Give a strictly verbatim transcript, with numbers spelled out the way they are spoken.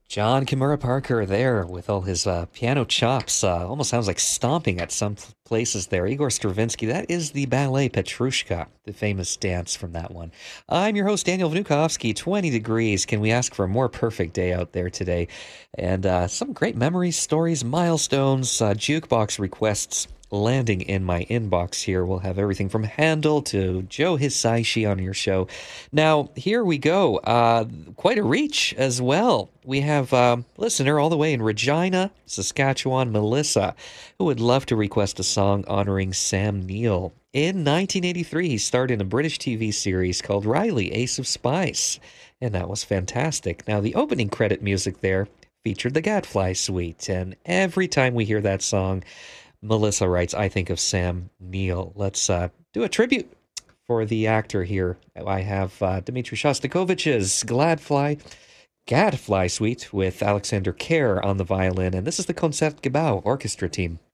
John Kimura Parker there with all his uh, piano chops. Uh, almost sounds like stomping at some places there. Igor Stravinsky, that is the ballet Petrushka, the famous dance from that one. I'm your host, Daniel Vnukovsky. twenty degrees. Can we ask for a more perfect day out there today? And uh, some great memories, stories, milestones, uh, jukebox requests landing in my inbox here. We'll have everything from Handel to Joe Hisaishi on your show. Now, here we go. Uh, quite a reach as well. We have a listener all the way in Regina, Saskatchewan, Melissa, who would love to request a song honoring Sam Neill. In nineteen eighty-three, he starred in a British T V series called Riley, Ace of Spice, and that was fantastic. Now, the opening credit music there featured the Gadfly Suite, and every time we hear that song, Melissa writes, I think of Sam Neill. Let's uh, do a tribute for the actor here. I have uh, Dmitri Shostakovich's Gladfly, Gadfly Suite with Alexander Kerr on the violin, and this is the Concertgebouw Orchestra team.